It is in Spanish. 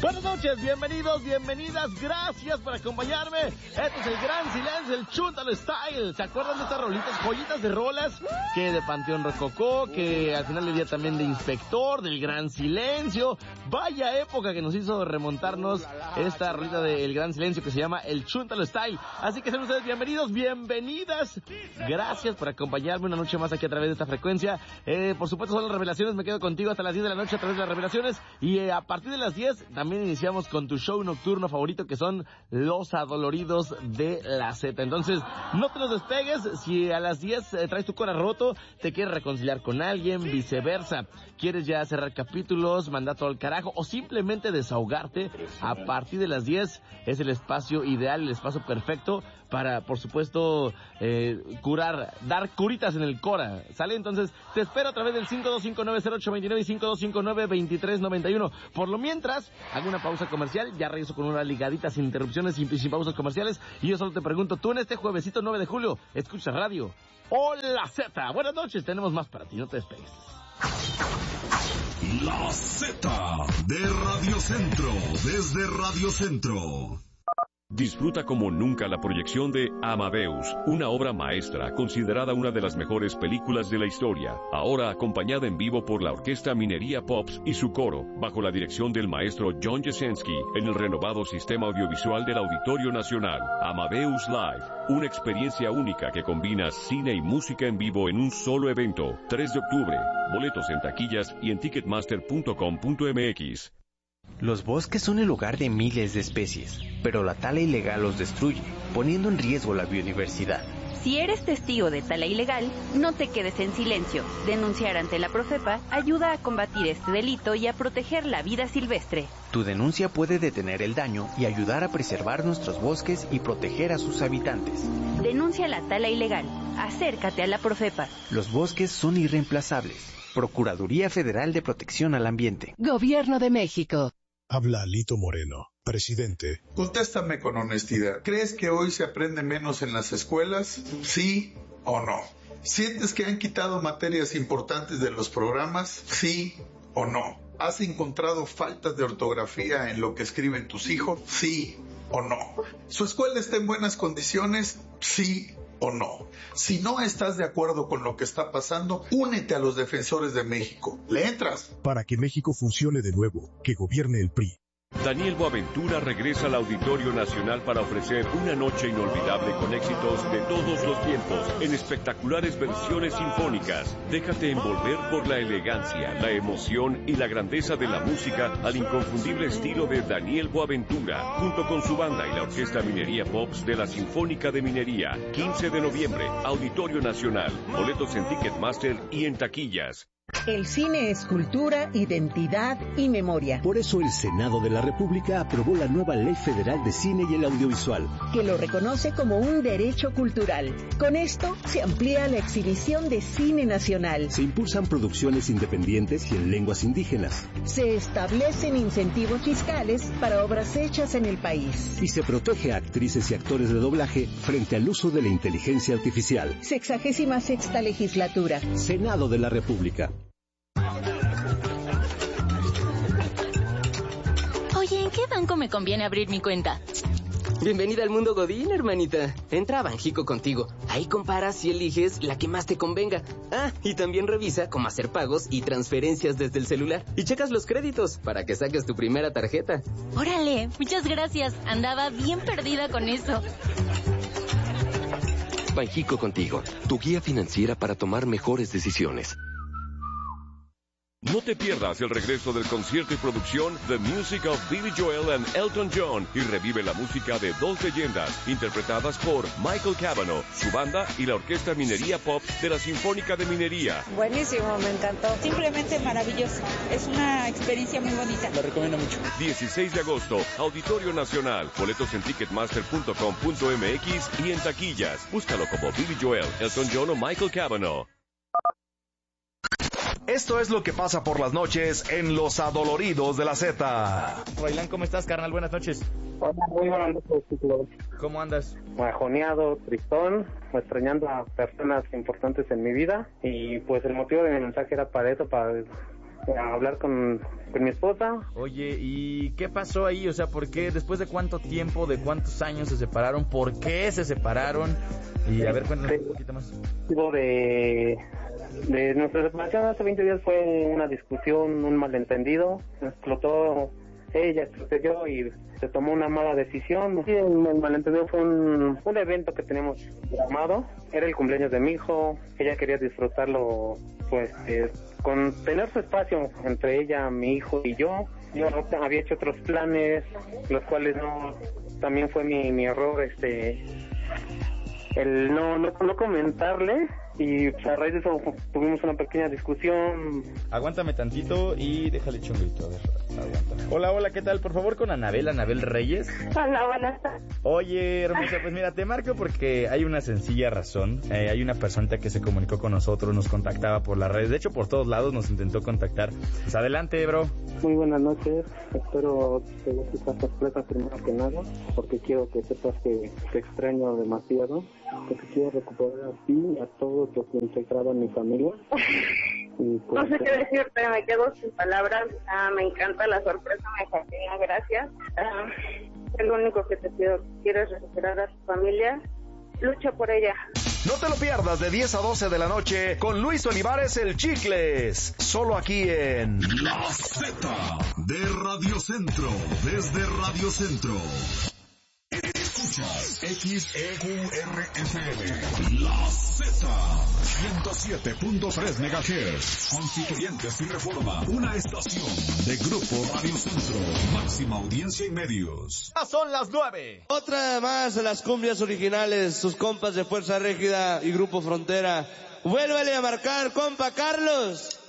Buenas noches, bienvenidos, bienvenidas, gracias por acompañarme. Este es el Gran Silencio, el Chúntalo Style. ¿Se acuerdan de estas rolitas, joyitas de rolas? Que de Panteón Rococó, que al final del día también de Inspector, del Gran Silencio. Vaya época que nos hizo remontarnos esta rolita del Gran Silencio que se llama el Chúntalo Style. Así que sean ustedes bienvenidos, bienvenidas. Gracias por acompañarme una noche más aquí a través de esta frecuencia. Por supuesto son las revelaciones, me quedo contigo hasta las 10 de la noche a través de las revelaciones. Y a partir de las 10 también iniciamos con tu show nocturno favorito, que son Los Adoloridos de la Z. Entonces, no te los despegues. Si a las 10 traes tu corazón roto, te quieres reconciliar con alguien, viceversa, quieres ya cerrar capítulos, mandar todo al carajo, o simplemente desahogarte, a partir de las 10 es el espacio ideal, el espacio perfecto para, por supuesto, curar, dar curitas en el cora, ¿sale? Entonces, te espero a través del 52590829 y 52592391. Por lo mientras, hago una pausa comercial, ya regreso con una ligadita sin interrupciones, sin pausas comerciales, y yo solo te pregunto, tú en este juevesito 9 de julio, ¿escuchas radio o la Z? Buenas noches, tenemos más para ti, no te despegues. La Z de Radio Centro, desde Radio Centro. Disfruta como nunca la proyección de Amadeus, una obra maestra considerada una de las mejores películas de la historia, ahora acompañada en vivo por la Orquesta Minería Pops y su coro, bajo la dirección del maestro John Jasenski, en el renovado sistema audiovisual del Auditorio Nacional. Amadeus Live, una experiencia única que combina cine y música en vivo en un solo evento. 3 de octubre, boletos en taquillas y en ticketmaster.com.mx. Los bosques son el hogar de miles de especies, pero la tala ilegal los destruye, poniendo en riesgo la biodiversidad. Si eres testigo de tala ilegal, no te quedes en silencio. Denunciar ante la Profepa ayuda a combatir este delito y a proteger la vida silvestre. Tu denuncia puede detener el daño y ayudar a preservar nuestros bosques y proteger a sus habitantes. Denuncia la tala ilegal. Acércate a la Profepa. Los bosques son irreemplazables. Procuraduría Federal de Protección al Ambiente. Gobierno de México. Habla Alito Moreno, presidente. Contéstame con honestidad. ¿Crees que hoy se aprende menos en las escuelas? ¿Sí o no? ¿Sientes que han quitado materias importantes de los programas? ¿Sí o no? ¿Has encontrado faltas de ortografía en lo que escriben tus hijos? ¿Sí o no? ¿Su escuela está en buenas condiciones? ¿Sí o no? Si no estás de acuerdo con lo que está pasando, únete a los defensores de México. ¿Le entras? Para que México funcione de nuevo, que gobierne el PRI. Daniel Boaventura regresa al Auditorio Nacional para ofrecer una noche inolvidable con éxitos de todos los tiempos en espectaculares versiones sinfónicas. Déjate envolver por la elegancia, la emoción y la grandeza de la música al inconfundible estilo de Daniel Boaventura, junto con su banda y la Orquesta Minería Pops de la Sinfónica de Minería. 15 de noviembre, Auditorio Nacional. Boletos en Ticketmaster y en taquillas. El cine es cultura, identidad y memoria. Por eso el Senado de la República aprobó la nueva Ley Federal de Cine y el Audiovisual, que lo reconoce como un derecho cultural. Con esto se amplía la exhibición de cine nacional. Se impulsan producciones independientes y en lenguas indígenas. Se establecen incentivos fiscales para obras hechas en el país. Y se protege a actrices y actores de doblaje frente al uso de la inteligencia artificial. 66ª legislatura. Senado de la República. Oye, ¿en qué banco me conviene abrir mi cuenta? Bienvenida al mundo Godín, hermanita. Entra a Banjico contigo. Ahí comparas y eliges la que más te convenga. Ah, y también revisa cómo hacer pagos y transferencias desde el celular. Y checas los créditos para que saques tu primera tarjeta. Órale, muchas gracias. Andaba bien perdida con eso. Banjico contigo, tu guía financiera para tomar mejores decisiones. No te pierdas el regreso del concierto y producción The Music of Billy Joel and Elton John y revive la música de dos leyendas interpretadas por Michael Cavanaugh, su banda y la Orquesta Minería Pop de la Sinfónica de Minería. Buenísimo, me encantó. Simplemente maravilloso. Es una experiencia muy bonita. Lo recomiendo mucho. 16 de agosto, Auditorio Nacional. Boletos en ticketmaster.com.mx y en taquillas. Búscalo como Billy Joel, Elton John o Michael Cavanaugh. Esto es lo que pasa por las noches en Los Adoloridos de la Z. Roilán, ¿cómo estás, carnal? Buenas noches. Hola, muy buenas noches. ¿Cómo andas? Bajoneado, tristón, extrañando a personas importantes en mi vida. Y pues el motivo de mi mensaje era para eso, para a hablar con mi esposa. Oye, ¿y qué pasó ahí? O sea, ¿por qué? ¿Después de cuánto tiempo, de cuántos años se separaron? ¿Por qué se separaron? Y a ver, cuéntanos un poquito más. De nuestra separación hace 20 días fue una discusión, un malentendido. Explotó ella, exploté yo y se tomó una mala decisión. Sí, el malentendido fue un evento que teníamos programado. Era el cumpleaños de mi hijo. Ella quería disfrutarlo, pues, con tener su espacio entre ella, mi hijo y yo. Yo había hecho otros planes, los cuales no, también fue mi error, el no comentarle, y pues, a raíz de eso tuvimos una pequeña discusión. Aguántame tantito y déjale echar un grito, a ver, aguanta. Hola, ¿qué tal? Por favor, con Anabel Reyes. Hola, buenas tardes. Oye, hermosa, pues mira, te marco porque hay una sencilla razón. Hay una personita que se comunicó con nosotros, nos contactaba por las redes, de hecho por todos lados nos intentó contactar. Pues adelante, bro. Muy buenas noches, espero que te esta sorpresa primero que nada, porque quiero que sepas que te extraño demasiado, que te quiero recuperar a ti y a todos los que integraban mi familia. Y pues, no sé qué decirte, me quedo sin palabras. Me encanta la sorpresa, me fascina, gracias. Es lo único que te pido, quieres recuperar a tu familia, lucha por ella. No te lo pierdas de 10 a 12 de la noche con Luis Olivares el Chicles, solo aquí en La Z de Radio Centro, desde Radio Centro. Escuchas XEURFM, La Z, 107.3 MHz, Constituyentes y Reforma, una estación de Grupo Radio Centro, máxima audiencia y medios. Son las 9. Otra más de las cumbias originales, sus compas de Fuerza Régida y Grupo Frontera. Vuélvele a marcar, compa Carlos.